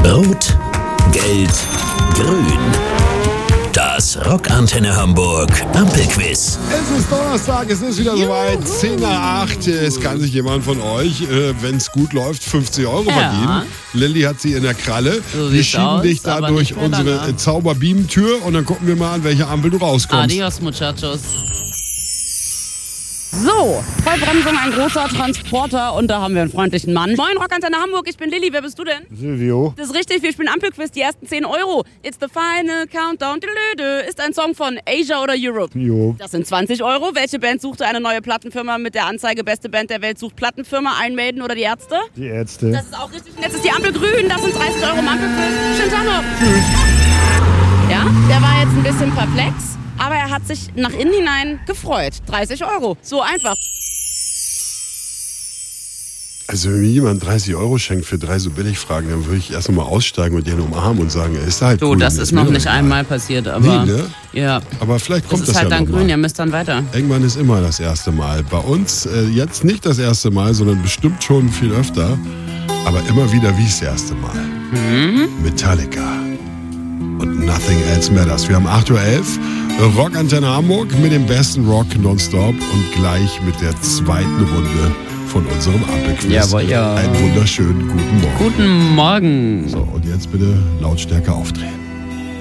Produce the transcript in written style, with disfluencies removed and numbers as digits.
Rot, Gelb, Grün. Das Rockantenne Hamburg Ampelquiz. Es ist Donnerstag, es ist wieder soweit. 10 nach 8. Es kann sich jemand von euch, wenn es gut läuft, 50 Euro verdienen. Lilly hat sie in der Kralle. So wir sieht's schieben aus, dich da aber durch nicht mehr unsere lange. Zauberbeam-Tür und dann gucken wir mal, an welche Ampel du rauskommst. Adios, muchachos. So, Vollbremsung, ein großer Transporter und da haben wir einen freundlichen Mann. Moin, Rockantenne Hamburg, ich bin Lilly, wer bist du denn? Silvio. Das ist richtig, wir spielen Ampelquiz, die ersten 10 Euro. It's the final countdown, ist ein Song von Asia oder Europe. Jo. Das sind 20 Euro. Welche Band suchte eine neue Plattenfirma mit der Anzeige beste Band der Welt sucht Plattenfirma, Iron Maiden oder die Ärzte? Die Ärzte. Das ist auch richtig und jetzt ist die Ampel grün, das sind 30 Euro im Ampelquiz. Schönen Tag noch. Ja, der war jetzt ein bisschen perplex, aber er hat sich nach innen hinein gefreut. 30 Euro, so einfach. Also wenn mir jemand 30 Euro schenkt für 3 so Billigfragen, dann würde ich erst mal aussteigen und den umarmen und sagen, ist halt So, grün. das ist mir noch doch nicht egal. einmal passiert, aber Nee, ne? ja, Aber vielleicht das kommt ist das halt ja dann noch grün, mal. ihr müsst dann weiter. Irgendwann ist immer das erste Mal. Bei uns jetzt nicht das erste Mal, sondern bestimmt schon viel öfter. Aber immer wieder wie das erste Mal. Metallica und Nothing Else Matters. Wir haben 8.11 Uhr, Rockantenne Hamburg mit dem besten Rock nonstop und gleich mit der zweiten Runde von unserem Ampelquiz. Jawohl, ja. Einen wunderschönen guten Morgen. Guten Morgen. So, und jetzt bitte Lautstärke aufdrehen.